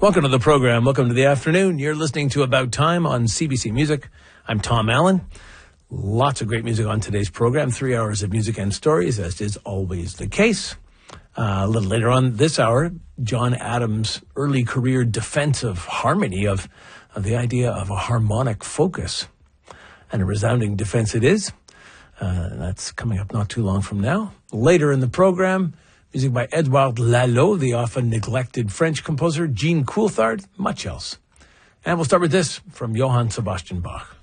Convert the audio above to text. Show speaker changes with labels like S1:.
S1: Welcome to the program. Welcome to the afternoon. You're listening to About Time on CBC Music. I'm Tom Allen. Lots of great music on today's program. 3 hours of music and stories, as is always the case. A little later on this hour, John Adams' early career defense of harmony, of the idea of a harmonic focus. And a resounding defense it is. That's coming up not too long from now. Later in the program, music by Edouard Lalo, the often neglected French composer, Jean Coulthard, much else. And we'll start with this from Johann Sebastian Bach.